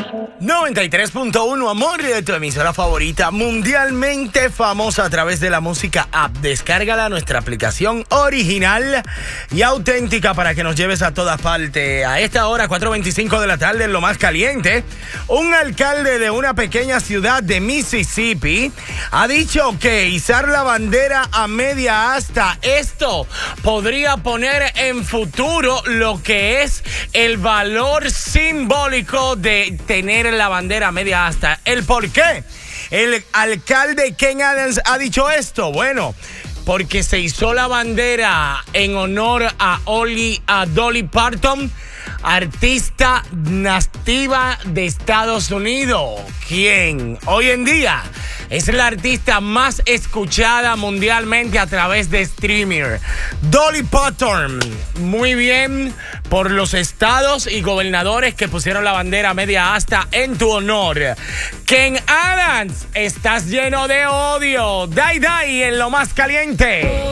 93.1 Amor, tu emisora favorita, mundialmente famosa a través de la música app. Descárgala, nuestra aplicación original y auténtica para que nos lleves a todas partes. A esta hora, 4:25 de la tarde, en lo más caliente, un alcalde de una pequeña ciudad de Mississippi ha dicho que izar la bandera a media asta, esto podría poner en futuro lo que es el valor simbólico de tener la bandera media asta. ¿El por qué? El alcalde Ken Adams ha dicho esto. Bueno, porque se izó la bandera en honor a Dolly Parton, artista nativa de Estados Unidos, quien hoy en día es la artista más escuchada mundialmente a través de streaming. Dolly Parton, muy bien por los estados y gobernadores que pusieron la bandera media asta en tu honor. Ken Adams, estás lleno de odio. Dai en lo más caliente.